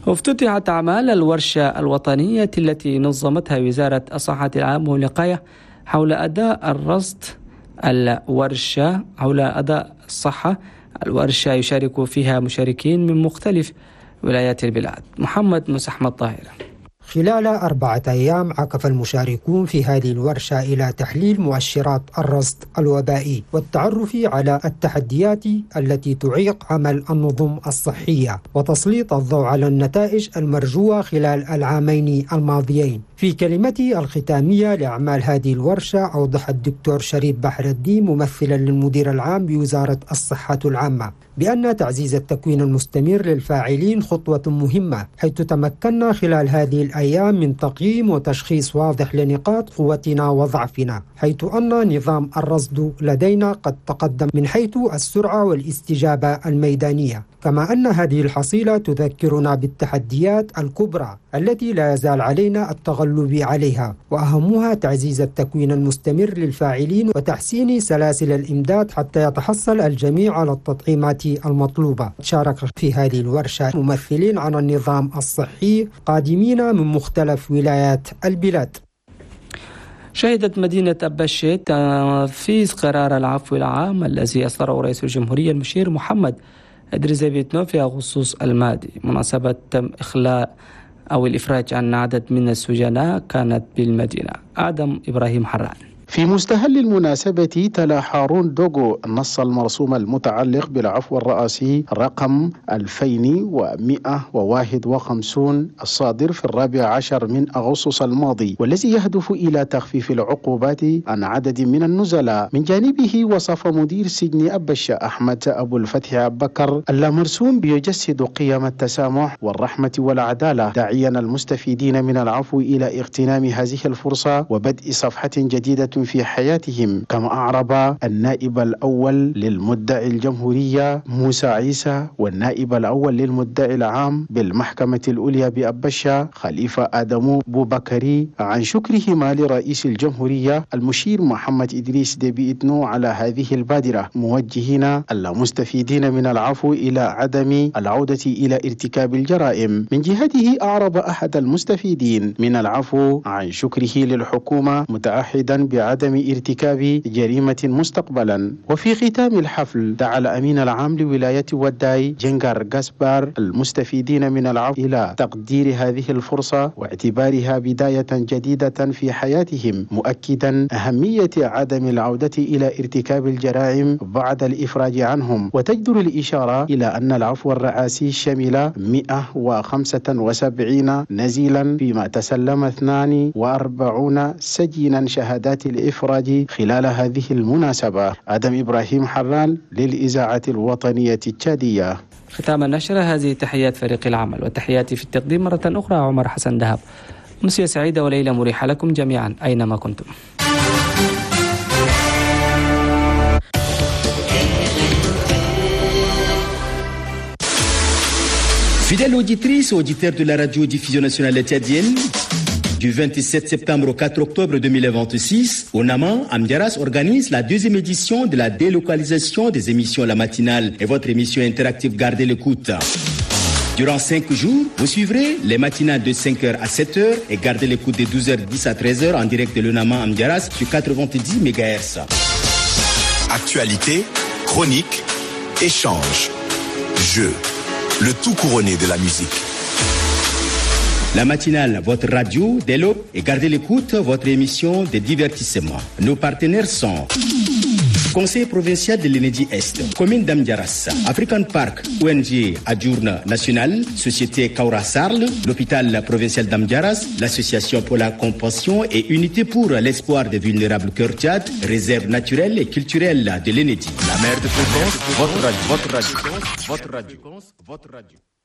افتتحت أعمال الورشة الوطنية التي نظمتها وزارة الصحة العامة والوقاية حول أداء الرصد. حول أداء الصحة. الورشة يشارك فيها مشاركين من مختلف ولايات البلاد. محمد موسى أحمد طاهر. خلال 4 أيام عكف المشاركون في هذه الورشة إلى تحليل مؤشرات الرصد الوبائي والتعرف على التحديات التي تعيق عمل النظم الصحية وتسليط الضوء على النتائج المرجوة خلال العامين الماضيين. في كلمته الختامية لأعمال هذه الورشة أوضح الدكتور شريف بحر الدين ممثلا للمدير العام بوزارة الصحة العامة بأن تعزيز التكوين المستمر للفاعلين خطوة مهمة، حيث تمكنا خلال هذه الأيام من تقييم وتشخيص واضح لنقاط قوتنا وضعفنا، حيث أن نظام الرصد لدينا قد تقدم من حيث السرعة والاستجابة الميدانية، كما أن هذه الحصيلة تذكرنا بالتحديات الكبرى التي لا يزال علينا التغلب عليها، وأهمها تعزيز التكوين المستمر للفاعلين وتحسين سلاسل الإمداد حتى يتحصل الجميع على التطعيمات المطلوبة. شارك في هذه الورشة ممثلين عن النظام الصحي قادمين من مختلف ولايات البلاد. شهدت مدينة أباشيت تنفيذ قرار العفو العام الذي أصدره رئيس الجمهورية المشير محمد إدريس بيتنو في أغسطس الماضي. مناسبة تم إخلاء أو الإفراج عن عدد من السجناء كانت بالمدينة. آدم إبراهيم حران. في مستهل المناسبة تلا حارون دوغو النص المرسوم المتعلق بالعفو الرئاسي رقم 2151 الصادر في 14 من أغسطس الماضي، والذي يهدف إلى تخفيف العقوبات عن عدد من النزلاء. من جانبه وصف مدير سجن أبشة أحمد أبو الفتح بكر المرسوم بيجسد قيم التسامح والرحمة والعدالة، داعيا المستفيدين من العفو إلى اغتنام هذه الفرصة وبدء صفحة جديدة في حياتهم. كما أعرب النائب الأول للمدعي الجمهورية موسى عيسى والنائب الأول للمدعي العام بالمحكمة العليا بأبشة خليفة آدم بوبكري عن شكرهما لرئيس الجمهورية المشير محمد إدريس ديبي إتنو على هذه البادرة، موجهين المستفيدين من العفو إلى عدم العودة إلى ارتكاب الجرائم. من جهته أعرب أحد المستفيدين من العفو عن شكره للحكومة متعهدا بعدم ارتكاب جريمة مستقبلا. وفي ختام الحفل دعا الأمين العام لولاية وداي جنجار غاسبار المستفيدين من العفو إلى تقدير هذه الفرصة واعتبارها بداية جديدة في حياتهم، مؤكدا أهمية عدم العودة إلى ارتكاب الجرائم بعد الإفراج عنهم. وتجدر الإشارة إلى أن العفو الرئاسي شمل 175 نزيلا، فيما تسلم 42 سجينا شهادات الإفراج خلال هذه المناسبة. آدم إبراهيم حران للإذاعة الوطنية التشادية. ختام النشرة هذه تحيات فريق العمل، وتحياتي في التقديم مرة أخرى عمر حسن دهب. أمسية سعيدة وليلة مريحة لكم جميعا أينما كنتم. Fidèles auditrices et auditeurs de la radio-diffusion nationale tchadienne, du 27 septembre au 4 octobre 2026, ONAMA Amdiaras organise la 2e édition de la délocalisation des émissions La Matinale et votre émission interactive Gardez l'écoute. Durant 5 jours, vous suivrez les matinales de 5h à 7h et Gardez l'écoute de 12h10 à 13h en direct de l'ONAMA Amdiaras sur 90 MHz. Actualité, chronique, échange, jeu. Le tout couronné de la musique. La matinale, votre radio, développe et Gardez l'écoute, votre émission de divertissement. Nos partenaires sont Conseil provincial de l'Enedi Est, Commune d'Amdiaras, African Park, ONG Adjourne National, Société Kaura Sarl, l'Hôpital provincial d'Amdiaras, l'Association pour la compassion et Unité pour l'espoir des vulnérables Cœur Tchad, Réserve naturelle et culturelle de l'Enedi. La mer de fréquence, votre radio, votre radio, votre radio, votre radio.